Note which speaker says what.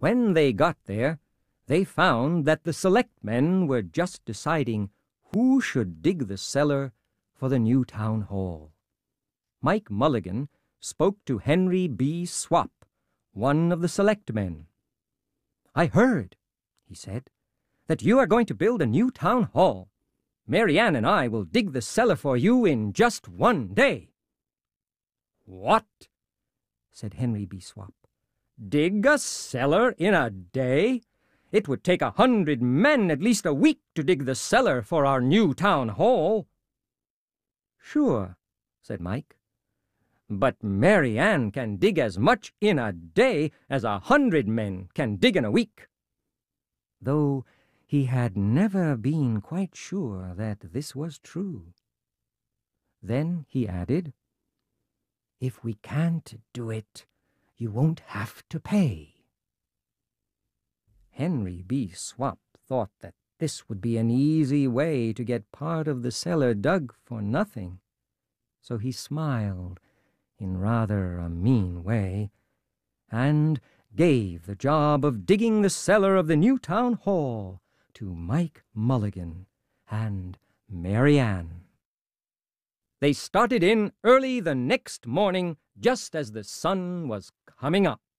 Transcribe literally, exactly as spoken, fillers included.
Speaker 1: When they got there, they found that the selectmen were just deciding who should dig the cellar for the new town hall. Mike Mulligan spoke to Henry B. Swap, one of the selectmen. "I heard," he said, "that you are going to build a new town hall. Mary Ann and I will dig the cellar for you in just one day." "What?" said Henry B. Swap. "Dig a cellar in a day? It would take a hundred men at least a week to dig the cellar for our new town hall." "Sure," said Mike. "But Mary Ann can dig as much in a day as a hundred men can dig in a week." Though he had never been quite sure that this was true. Then he added, "If we can't do it, you won't have to pay." Henry B. Swap thought that this would be an easy way to get part of the cellar dug for nothing, so he smiled in rather a mean way, and gave the job of digging the cellar of the new town hall to Mike Mulligan and Mary Ann. They started in early the next morning, just as the sun was coming up.